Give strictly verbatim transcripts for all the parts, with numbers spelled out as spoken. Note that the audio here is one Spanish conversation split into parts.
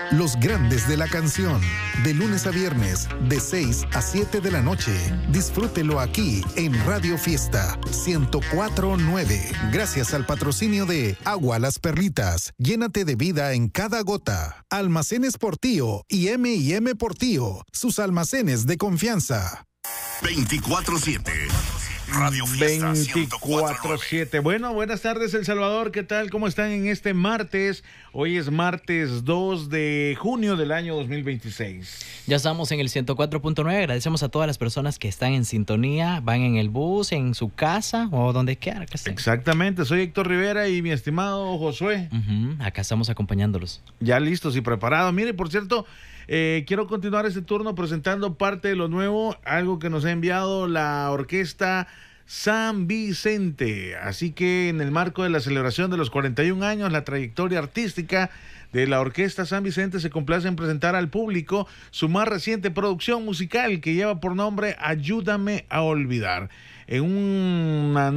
Los grandes de la canción, de lunes a viernes, de seis a siete de la noche. Disfrútelo aquí en Radio Fiesta ciento cuatro punto nueve. Gracias al patrocinio de Agua Las Perlitas. Llénate de vida en cada gota. Almacenes Portillo y eme y eme Portillo, sus almacenes de confianza. veinticuatro siete. Radio Fiesta veinticuatro siete. Bueno, buenas tardes, El Salvador. ¿Qué tal? ¿Cómo están en este martes? Hoy es martes dos de junio del año dos mil veintiséis. Ya estamos en el ciento cuatro punto nueve. Agradecemos a todas las personas que están en sintonía, van en el bus, en su casa o donde quiera que estén. Exactamente. Soy Héctor Rivera y mi estimado Josué. Uh-huh. Acá estamos acompañándolos. Ya listos y preparados. Mire, por cierto, eh, quiero continuar este turno presentando parte de lo nuevo, algo que nos ha enviado la orquesta San Vicente. Así que en el marco de la celebración de los cuarenta y un años, la trayectoria artística de la Orquesta San Vicente se complace en presentar al público su más reciente producción musical que lleva por nombre Ayúdame a Olvidar. En una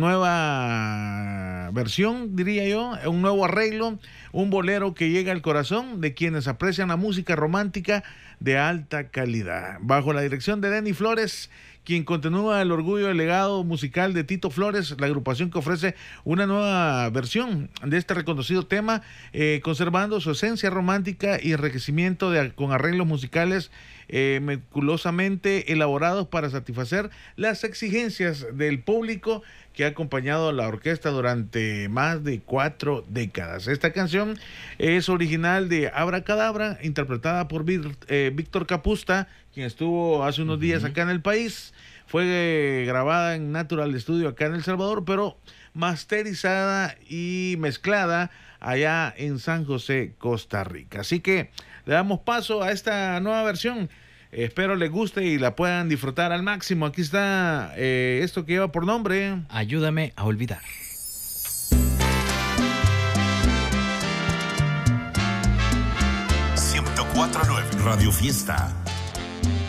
nueva versión, diría yo, un nuevo arreglo, un bolero que llega al corazón de quienes aprecian la música romántica de alta calidad. Bajo la dirección de Denny Flores, quien continúa el orgullo del legado musical de Tito Flores, la agrupación que ofrece una nueva versión de este reconocido tema, eh, conservando su esencia romántica y enriquecimiento de, con arreglos musicales eh, meticulosamente elaborados para satisfacer las exigencias del público que ha acompañado a la orquesta durante más de cuatro décadas. Esta canción es original de Abracadabra, interpretada por Víctor, eh, Víctor Capusta, quien estuvo hace unos días acá en el país. Fue eh, grabada en Natural Studio acá en El Salvador, pero masterizada y mezclada allá en San José, Costa Rica. Así que le damos paso a esta nueva versión. Espero les guste y la puedan disfrutar al máximo. Aquí está eh, esto que lleva por nombre Ayúdame a Olvidar. ciento cuatro punto nueve. Radio Fiesta.